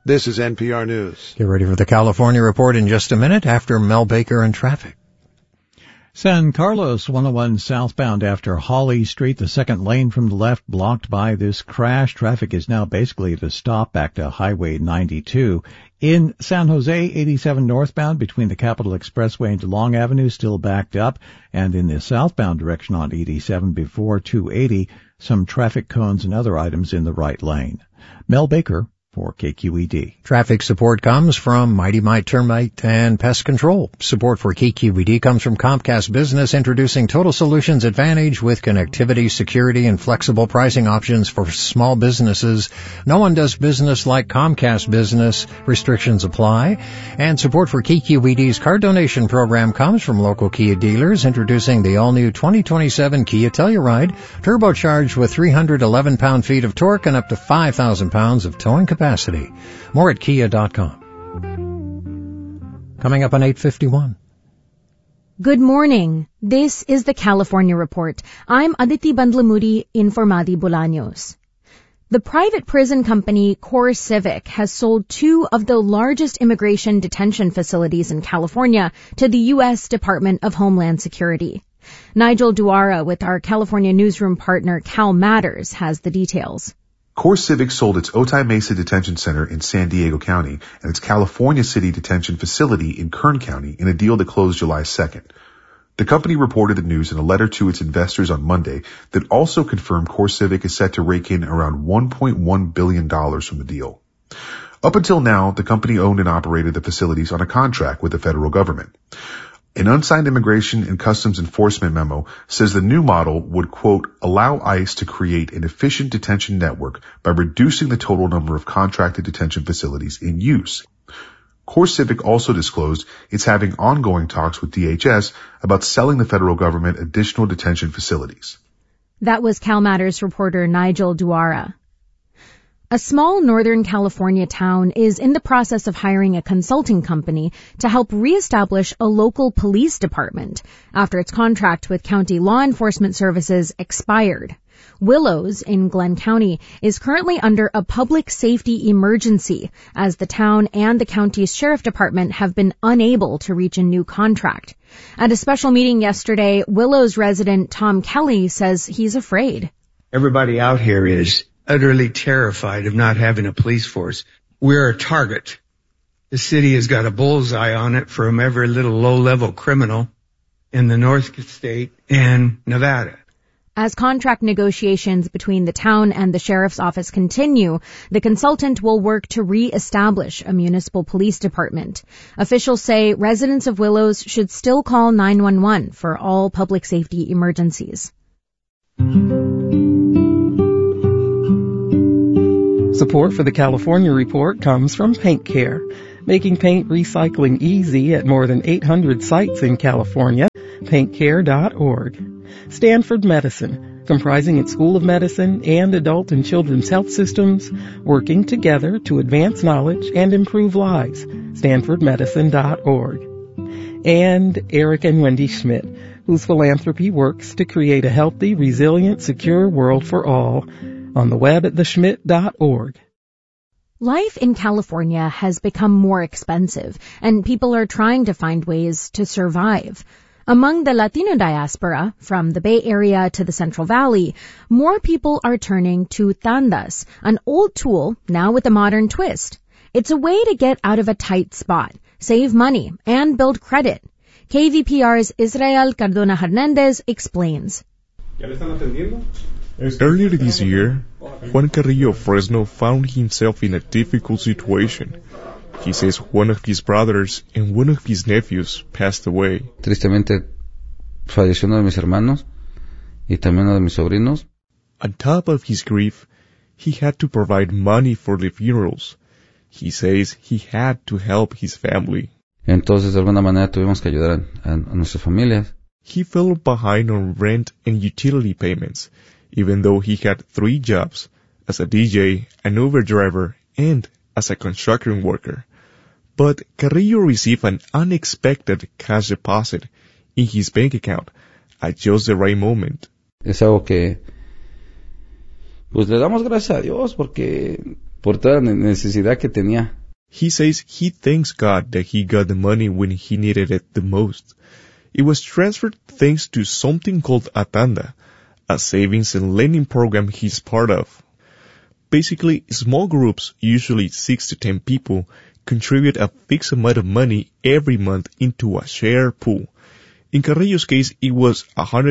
This is NPR News. Get ready for the California Report in just a minute after Mel Baker and traffic. San Carlos 101 southbound after Hawley Street, the second lane from the left blocked by this crash. Traffic is now basically at a stop back to Highway 92. In San Jose, 87 northbound between the Capitol Expressway and DeLong Avenue still backed up. And in the southbound direction on 87 before 280, some traffic cones and other items in the right lane. Mel Baker for KQED. Traffic support comes from Mighty Mite Termite and Pest Control. Support for KQED comes from Comcast Business, introducing Total Solutions Advantage with connectivity, security, and flexible pricing options for small businesses. No one does business like Comcast Business. Restrictions apply. And support for KQED's car donation program comes from local Kia dealers, introducing the all-new 2027 Kia Telluride, turbocharged with 311 pound-feet of torque and up to 5,000 pounds of towing capacity. More at Kia.com. Coming up on 8:51. Good morning. This is the California Report. I'm Aditi Bandlamudi in for Madi Bolaños. The private prison company CoreCivic has sold two of the largest immigration detention facilities in California to the U.S. Department of Homeland Security. Nigel Duara with our California newsroom partner Cal Matters has the details. CoreCivic sold its Otay Mesa Detention Center in San Diego County and its California City Detention Facility in Kern County in a deal that closed July 2nd. The company reported the news in a letter to its investors on Monday that also confirmed CoreCivic is set to rake in around $1.1 billion from the deal. Up until now, the company owned and operated the facilities on a contract with the federal government. An unsigned Immigration and Customs Enforcement memo says the new model would, quote, allow ICE to create an efficient detention network by reducing the total number of contracted detention facilities in use. CoreCivic also disclosed it's having ongoing talks with DHS about selling the federal government additional detention facilities. That was Cal Matters reporter Nigel Duara. A small Northern California town is in the process of hiring a consulting company to help reestablish a local police department after its contract with county law enforcement services expired. Willows in Glenn County is currently under a public safety emergency as the town and the county's sheriff department have been unable to reach a new contract. At a special meeting yesterday, Willows resident Tom Kelly says he's afraid. Everybody out here is utterly terrified of not having a police force. We're a target. The city has got a bullseye on it from every little low-level criminal in the North State and Nevada. As contract negotiations between the town and the sheriff's office continue, the consultant will work to re-establish a municipal police department. Officials say residents of Willows should still call 911 for all public safety emergencies. Support for the California Report comes from Paint Care, making paint recycling easy at more than 800 sites in California. PaintCare.org. Stanford Medicine, comprising its School of Medicine and adult and children's health systems, working together to advance knowledge and improve lives. StanfordMedicine.org. And Eric and Wendy Schmidt, whose philanthropy works to create a healthy, resilient, secure world for all. On the web at theschmidt.org. Life in California has become more expensive, and people are trying to find ways to survive. Among the Latino diaspora, from the Bay Area to the Central Valley, more people are turning to tandas, an old tool now with a modern twist. It's a way to get out of a tight spot, save money, and build credit. KVPR's Israel Cardona Hernandez explains. Earlier this year, Juan Carrillo of Fresno found himself in a difficult situation. He says one of his brothers and one of his nephews passed away. Tristemente, falleció uno de mis hermanos y también uno de mis sobrinos. On top of his grief, he had to provide money for the funerals. He says he had to help his family. Entonces, de alguna manera, tuvimos que ayudar a nuestras familias. He fell behind on rent and utility payments, even though he had 3 jobs, as a DJ, an Uber driver, and as a construction worker. But Carrillo received an unexpected cash deposit in his bank account at just the right moment. Es algo que, pues le damos gracias a Dios porque por toda la necesidad que tenía. He says he thanks God that he got the money when he needed it the most. It was transferred thanks to something called a tanda, a savings and lending program he's part of. Basically, small groups, usually 6 to 10 people, contribute a fixed amount of money every month into a share pool. In Carrillo's case, it was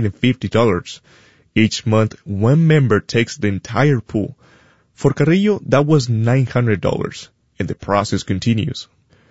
$150. Each month, one member takes the entire pool. For Carrillo, that was $900, and the process continues.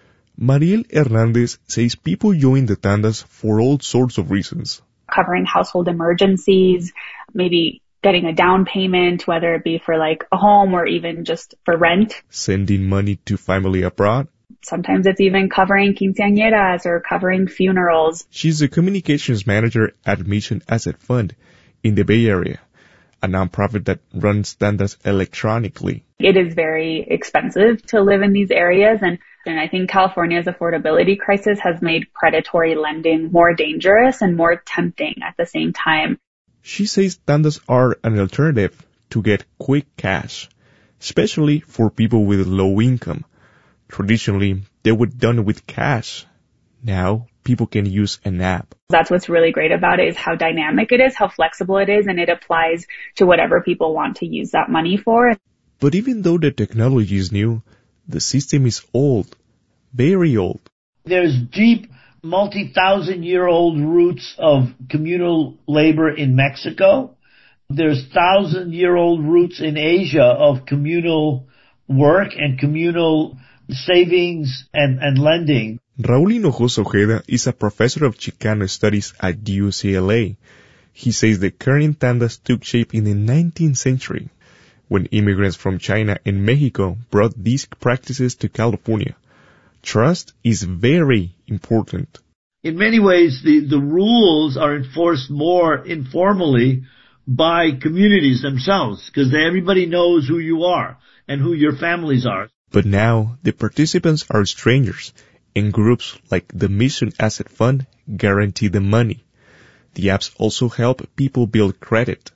Mariel Hernandez says people join the tandas for all sorts of reasons. Covering household emergencies, maybe getting a down payment, whether it be for like a home or even just for rent. Sending money to family abroad. Sometimes it's even covering quinceañeras or covering funerals. She's the communications manager at Mission Asset Fund in the Bay Area, a nonprofit that runs tandas electronically. It is very expensive to live in these areas, and I think California's affordability crisis has made predatory lending more dangerous and more tempting at the same time. She says tandas are an alternative to get quick cash, especially for people with low income. Traditionally, they were done with cash. Now, people can use an app. That's what's really great about it, is how dynamic it is, how flexible it is, and it applies to whatever people want to use that money for. But even though the technology is new, the system is old, very old. There's deep, multi-thousand-year-old roots of communal labor in Mexico. There's thousand-year-old roots in Asia of communal work and communal savings and lending. Raúl Hinojosa Ojeda is a professor of Chicano studies at UCLA. He says the current tandas took shape in the 19th century, when immigrants from China and Mexico brought these practices to California. Trust is very important. In many ways, the rules are enforced more informally by communities themselves, because everybody knows who you are and who your families are. But now, the participants are strangers, and groups like the Mission Asset Fund guarantee the money. The apps also help people build credit.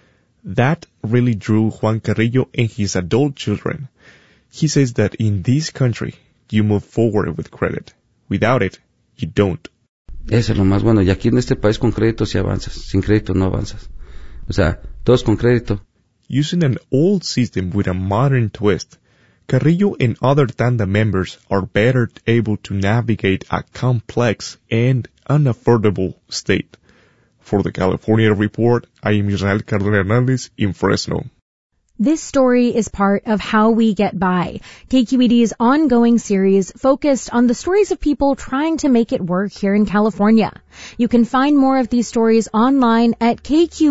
That really drew Juan Carrillo and his adult children. He says that in this country, you move forward with credit. Without it, you don't. Eso es lo más bueno. Y aquí en este país con crédito sí avanzas. Sin crédito no avanzas. O sea, todos con crédito. Using an old system with a modern twist, Carrillo and other tanda members are better able to navigate a complex and unaffordable state. For the California Report, I am Israel Cardona Hernandez in Fresno. This story is part of How We Get By, KQED's ongoing series focused on the stories of people trying to make it work here in California. You can find more of these stories online at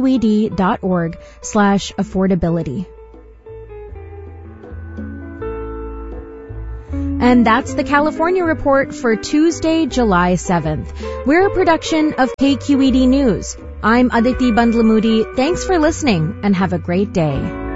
kqed.org/affordability. And that's the California Report for Tuesday, July 7th. We're a production of KQED News. I'm Aditi Bandlamudi. Thanks for listening and have a great day.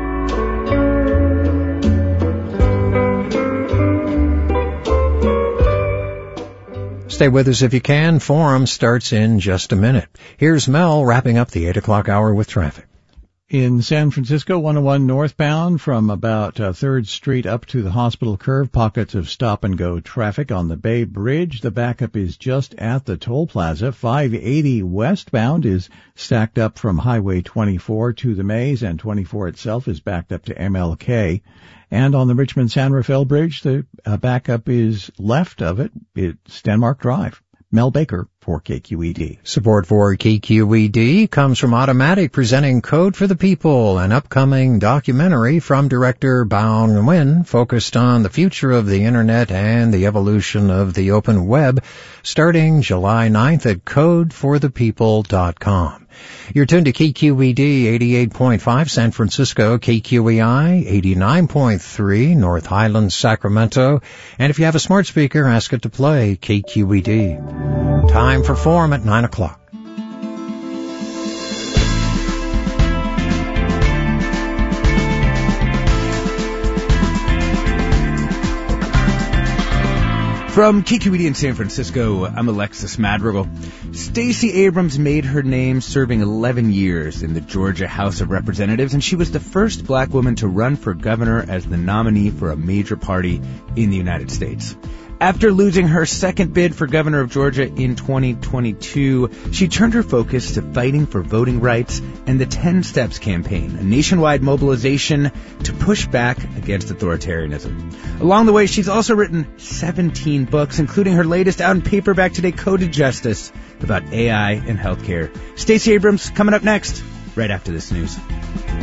Stay with us if you can. Forum starts in just a minute. Here's Mel wrapping up the 8 o'clock hour with traffic. In San Francisco, 101 northbound from about 3rd Street up to the hospital curve, pockets of stop-and-go traffic on the Bay Bridge. The backup is just at the toll plaza. 580 westbound is stacked up from Highway 24 to the Maze, and 24 itself is backed up to MLK. And on the Richmond-San Rafael Bridge, the backup is left of it. It's Stenmark Drive. Mel Baker for KQED. Support for KQED comes from Automatic, presenting Code for the People, an upcoming documentary from director Bao Nguyen focused on the future of the Internet and the evolution of the open web, starting July 9th at codeforthepeople.com. You're tuned to KQED 88.5 San Francisco, KQEI 89.3 North Highlands, Sacramento. And if you have a smart speaker, ask it to play KQED. Time for Forum at 9 o'clock. From KQED in San Francisco, I'm Alexis Madrigal. Stacey Abrams made her name serving 11 years in the Georgia House of Representatives, and she was the first black woman to run for governor as the nominee for a major party in the United States. After losing her second bid for governor of Georgia in 2022, she turned her focus to fighting for voting rights and the 10 Steps campaign, a nationwide mobilization to push back against authoritarianism. Along the way, she's also written 17 books, including her latest out in paperback today, Coded Justice, about AI and healthcare. Stacey Abrams coming up next, right after this news.